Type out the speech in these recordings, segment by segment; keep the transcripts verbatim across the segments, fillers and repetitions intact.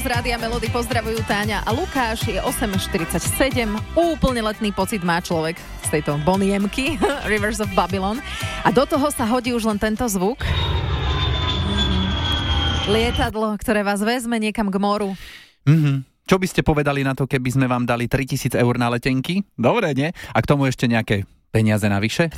Z Rádia Melody pozdravujú Táňa a Lukáš. Je osem štyridsaťsedem. Úplne letný pocit má človek z tejto boniemky Rivers of Babylon. A do toho sa hodí už len tento zvuk. Lietadlo, ktoré vás vezme niekam k moru. Mhm. Čo by ste povedali na to, keby sme vám dali tritisíc eur na letenky? Dobre, nie? A k tomu ešte nejaké peniaze navyše?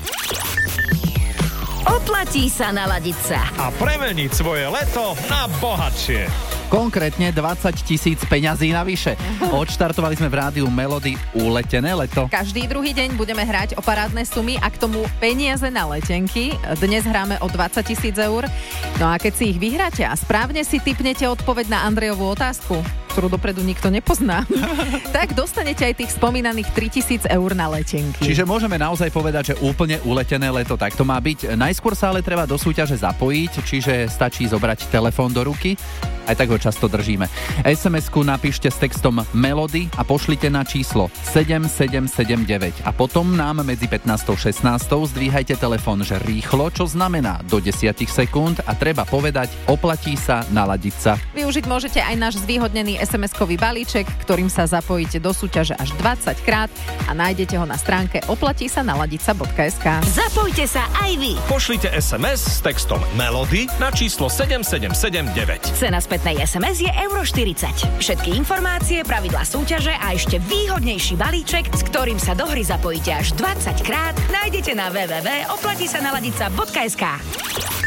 Oplatí sa naladiť sa a premeniť svoje leto na bohatšie. Konkrétne dvadsať tisíc peňazí navyše. Odštartovali sme v rádiu Melody uletené leto. Každý druhý deň budeme hrať o parádne sumy a k tomu peniaze na letenky. Dnes hráme o dvadsať tisíc eur. No a keď si ich vyhráte a správne si tipnete odpoveď na Andrejovú otázku, ktorú dopredu nikto nepozná, tak dostanete aj tých spomínaných tritisíc eur na letenky. Čiže môžeme naozaj povedať, že úplne uletené leto tak to má byť. Najskôr sa ale treba do súťaže zapojiť, čiže stačí zobrať telefón do ruky. Aj tak ho často držíme. es em esku napíšte s textom Melody a pošlite na číslo sedem sedem sedem deväť. A potom nám medzi pätnástou a šestnástou zdvíhajte telefón, že rýchlo, čo znamená do desať sekúnd a treba povedať, oplatí sa naladiť sa. Využiť môžete aj náš zvýhodnený es em eskový balíček, ktorým sa zapojíte do súťaže až dvadsať krát a nájdete ho na stránke oplatí sa naladiť sa bodka es ká. Zapojte sa aj vy. Pošlite es em es s textom Melody na číslo sedem sedem sedem deväť. Cena spätnej es em es je euro štyridsať. Všetky informácie, pravidlá súťaže a ešte výhodnejší balíček, s ktorým sa do hry zapojíte až dvadsať krát, nájdete na w w w bodka oplatí sa naladiť sa bodka es ká.